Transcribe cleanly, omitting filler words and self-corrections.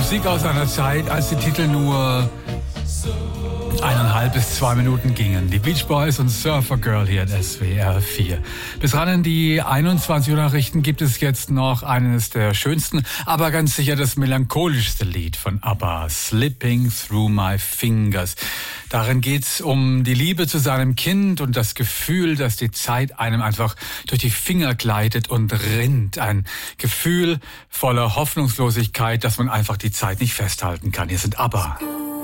Musik aus einer Zeit, als die Titel nur 1,5 bis 2 Minuten gingen. Die Beach Boys und Surfer Girl hier in SWR 4. Bis ran in die 21 Uhr Nachrichten gibt es jetzt noch eines der schönsten, aber ganz sicher das melancholischste Lied von ABBA, Slipping Through My Fingers. Darin geht's um die Liebe zu seinem Kind und das Gefühl, dass die Zeit einem einfach durch die Finger gleitet und rinnt. Ein Gefühl voller Hoffnungslosigkeit, dass man einfach die Zeit nicht festhalten kann. Hier sind ABBA.